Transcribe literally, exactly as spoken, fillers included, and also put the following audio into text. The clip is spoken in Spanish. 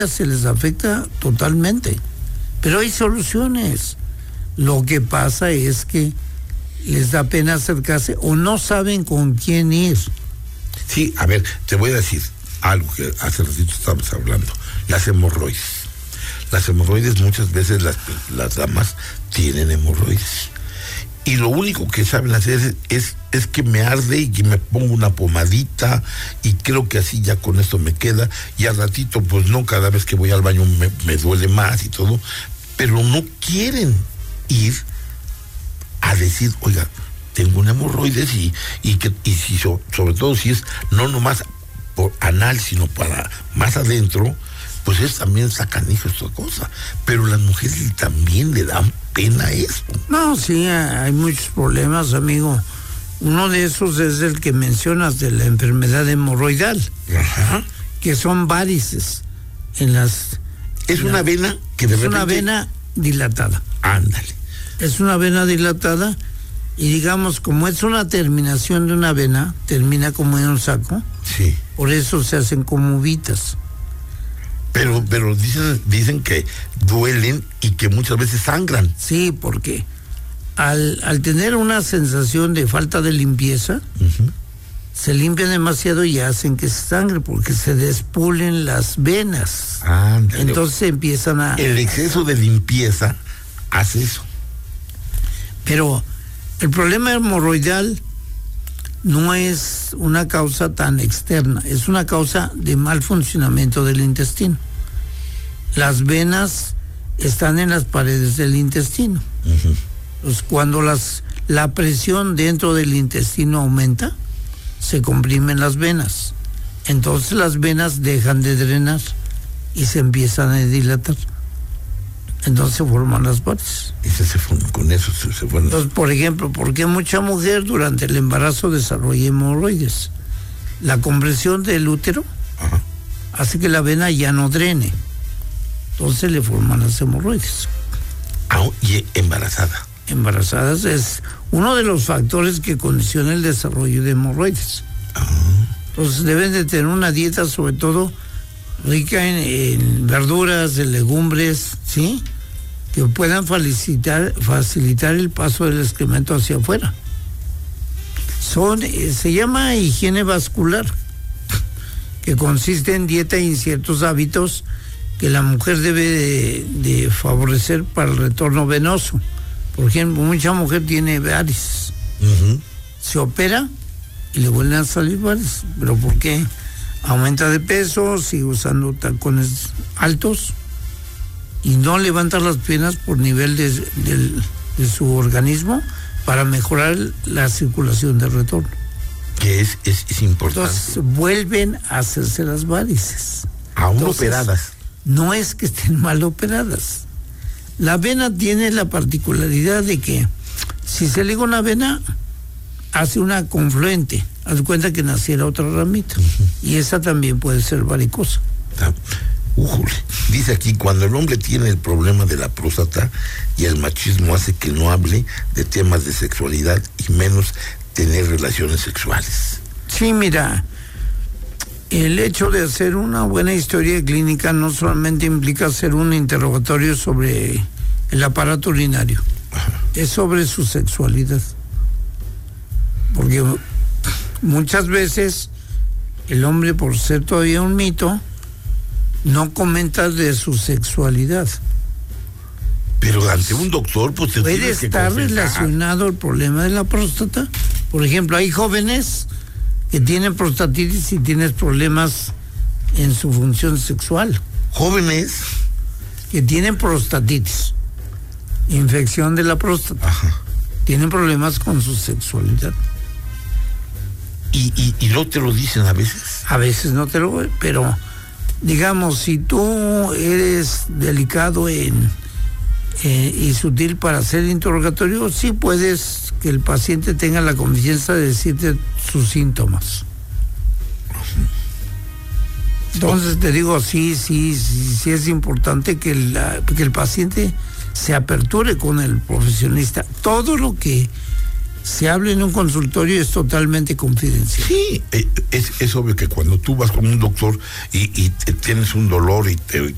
se les afecta totalmente, pero hay soluciones. Lo que pasa es que les da pena acercarse o no saben con quién ir. Sí, a ver, te voy a decir algo que hace ratito estábamos hablando, las hemorroides. Las hemorroides muchas veces las, las damas tienen hemorroides. Y lo único que saben hacer es, es, es que me arde y que me pongo una pomadita y creo que así ya con esto me queda. Y al ratito, pues no, cada vez que voy al baño me, me duele más y todo. Pero no quieren ir a decir, oiga, tengo una hemorroides y, y que y si so, sobre todo si es no nomás por anal, sino para más adentro, pues es también sacanijo esta cosa. Pero las mujeres también le dan pena esto. No, sí, hay muchos problemas, amigo. Uno de esos es el que mencionas de la enfermedad hemorroidal. Ajá. Que son varices en las... Es la, una vena que de es repente... una vena dilatada. Ándale. Es una vena dilatada y digamos, como es una terminación de una vena, termina como en un saco. Sí. Por eso se hacen como uvitas. Pero, pero dicen, dicen que duelen y que muchas veces sangran. Sí, porque al, al tener una sensación de falta de limpieza, uh-huh. se limpian demasiado y hacen que se sangre porque se despulen las venas. Ándale. Entonces empiezan a... El exceso de limpieza hace eso. Pero el problema hemorroidal no es una causa tan externa, es una causa de mal funcionamiento del intestino. Las venas están en las paredes del intestino. Uh-huh. Pues cuando las, la presión dentro del intestino aumenta, se comprimen las venas. Entonces las venas dejan de drenar y se empiezan a dilatar. Entonces se forman las varices. Y se, se forman, con eso se, se forman. Entonces, por ejemplo, ¿por qué mucha mujer durante el embarazo desarrolla hemorroides? La compresión del útero Ajá. hace que la vena ya no drene. Entonces le forman las hemorroides. Ah, y embarazada. Embarazadas es uno de los factores que condiciona el desarrollo de hemorroides. Ah. Entonces deben de tener una dieta sobre todo rica en, en verduras, en legumbres, ¿sí? Que puedan facilitar, facilitar el paso del excremento hacia afuera. Son, eh, se llama higiene vascular, que consiste en dieta y ciertos hábitos que la mujer debe de, de favorecer para el retorno venoso. Por ejemplo, mucha mujer tiene varices. Uh-huh. Se opera y le vuelven a salir varices. ¿Pero por qué? Aumenta de peso, sigue usando tacones altos y no levanta las piernas por nivel de, de, de su organismo para mejorar la circulación de retorno. Que es, es, es importante. Entonces vuelven a hacerse las varices. Aún Entonces, operadas. No es que estén mal operadas. La vena tiene la particularidad de que si se liga una vena, hace una confluente. Haz cuenta que naciera otra ramita. Uh-huh. Y esa también puede ser varicosa. Ah, ujule. Dice aquí, cuando el hombre tiene el problema de la próstata y el machismo hace que no hable de temas de sexualidad y menos tener relaciones sexuales. Sí, mira, el hecho de hacer una buena historia clínica no solamente implica hacer un interrogatorio sobre el aparato urinario, Ajá. es sobre su sexualidad. Porque muchas veces el hombre, por ser todavía un mito, no comenta de su sexualidad. Pero ante un doctor, pues te puede estar relacionado el problema de la próstata. Por ejemplo, hay jóvenes que tienen prostatitis y tienen problemas en su función sexual. Jóvenes que tienen prostatitis, infección de la próstata, Ajá. tienen problemas con su sexualidad. ¿Y, y, y no te lo dicen a veces? A veces no te lo... Pero, digamos, si tú eres delicado en, eh, y sutil para hacer interrogatorio, sí puedes que el paciente tenga la confianza de decirte sus síntomas. Entonces te digo, sí, sí, sí, sí es importante que, la, que el paciente se aperture con el profesionista. Todo lo que se hable en un consultorio es totalmente confidencial. Sí, es, es obvio que cuando tú vas con un doctor y, y te tienes un dolor y te